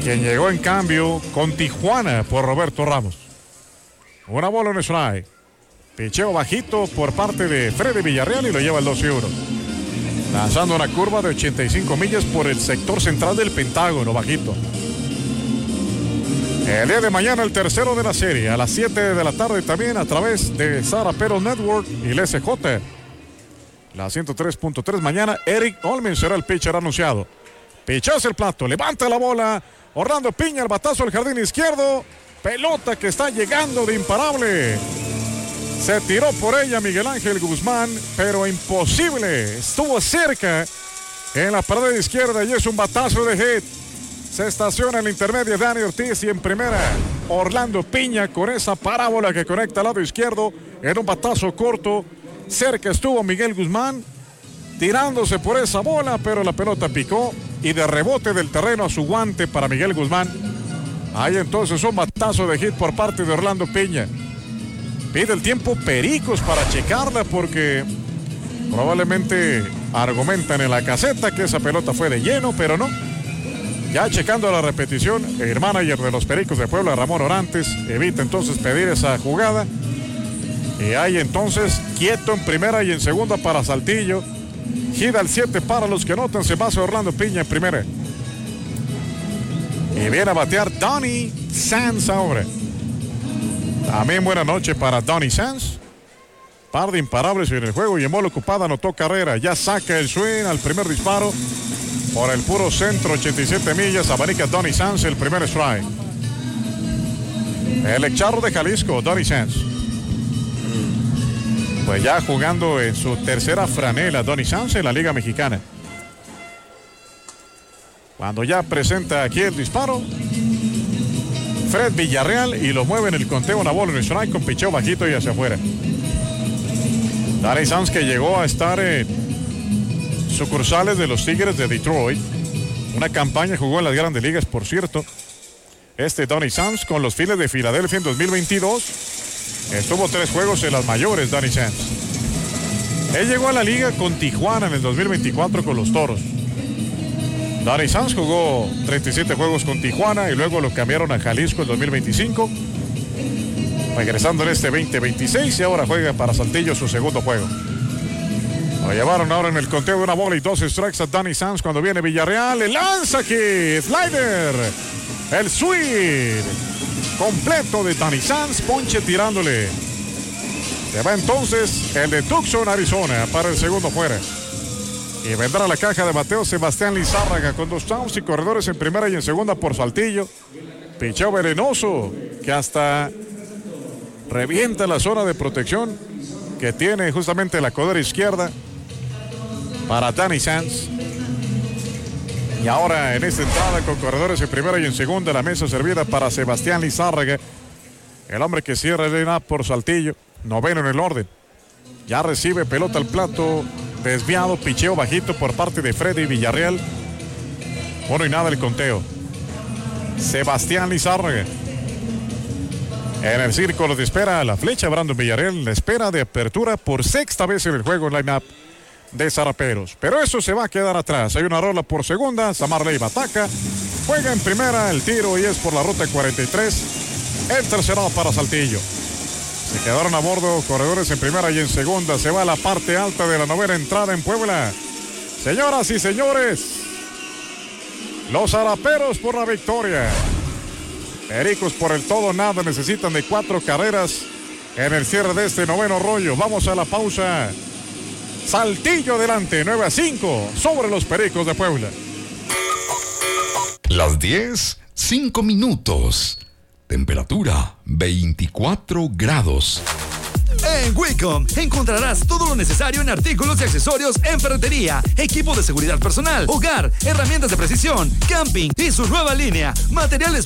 quien llegó en cambio con Tijuana por Roberto Ramos. Una bola en strike. Picheo bajito por parte de Freddy Villarreal y lo lleva el 2-1. Lanzando una curva de 85 millas por el sector central del Pentágono, bajito. El día de mañana el tercero de la serie, a las 7 de la tarde también a través de Zaraperos Network y el SJ. La 103.3 mañana, Eric Olmen será el pitcher anunciado. Pichazo el plato, levanta la bola. Orlando Piña, el batazo al jardín izquierdo. Pelota que está llegando de imparable. Se tiró por ella Miguel Ángel Guzmán, pero imposible. Estuvo cerca en la pared izquierda y es un batazo de hit. Se estaciona en la intermedia Dani Ortiz y en primera Orlando Piña con esa parábola que conecta al lado izquierdo en un batazo corto. Cerca estuvo Miguel Guzmán tirándose por esa bola, pero la pelota picó y de rebote del terreno a su guante para Miguel Guzmán. Hay entonces un batazo de hit por parte de Orlando Piña. Pide el tiempo Pericos para checarla porque probablemente argumentan en la caseta que esa pelota fue de lleno, pero no. Ya checando la repetición, el manager de los Pericos de Puebla, Ramón Orantes, evita entonces pedir esa jugada. Y hay entonces quieto en primera y en segunda para Saltillo. Gira el 7 para los que notan, se pasa Orlando Piña en primera. Y viene a batear Donny Sanz ahora. También buena noche para Donny Sanz. Par de imparables en el juego y en bola ocupada anotó carrera. Ya saca el swing al primer disparo. Por el puro centro, 87 millas, abanica Donny Sanz el primer strike. El ex-charro de Jalisco, Donny Sanz. Pues ya jugando en su tercera franela, Donny Sanz en la Liga Mexicana. Cuando ya presenta aquí el disparo, Fred Villarreal y lo mueve en el conteo, una bola en el strike con picheo bajito y hacia afuera. Donny Sanz que llegó a estar en sucursales de los Tigres de Detroit. Una campaña, jugó en las Grandes Ligas, por cierto. Donny Sanz con los Phillies de Filadelfia en 2022. Estuvo 3 juegos en las mayores, Donny Sanz. Él llegó a la liga con Tijuana en el 2024 con los Toros. Donny Sanz jugó 37 juegos con Tijuana y luego lo cambiaron a Jalisco en 2025. Regresando en este 2026 y ahora juega para Saltillo su segundo juego. Lo llevaron ahora en el conteo de una bola y 2 strikes a Donny Sanz cuando viene Villarreal. Le lanza aquí, slider. El swing completo de Donny Sanz, ponche tirándole. Se va entonces el de Tucson, Arizona, para el segundo fuera. Y vendrá a la caja de bateo Sebastián Lizárraga con 2 outs y corredores en primera y en segunda por Saltillo. Picheo venenoso que hasta revienta la zona de protección que tiene justamente la codera izquierda para Donny Sanz. Y ahora en esta entrada con corredores en primera y en segunda, la mesa servida para Sebastián Lizárraga, el hombre que cierra el line-up por Saltillo, noveno en el orden. Ya recibe pelota al plato, desviado, picheo bajito por parte de Freddy Villarreal. 1-0 el conteo. Sebastián Lizárraga. En el círculo de espera, la flecha Brandon Villarreal, la espera de apertura por sexta vez en el juego en line-up de Zaraperos. Pero eso se va a quedar atrás. Hay una rola por segunda, Samar Leiva ataca, juega en primera, el tiro y es por la ruta 43. El tercero para Saltillo. Se quedaron a bordo corredores en primera y en segunda. Se va a la parte alta de la novena entrada en Puebla. Señoras y señores, los Zaraperos por la victoria. Pericos por el todo nada, necesitan de 4 carreras en el cierre de este noveno rollo. Vamos a la pausa. Saltillo adelante, 9-5 sobre los Pericos de Puebla. Las 10, 5 minutos. Temperatura 24 grados. En Wicom encontrarás todo lo necesario en artículos y accesorios en ferretería, equipo de seguridad personal, hogar, herramientas de precisión, camping y su nueva línea, materiales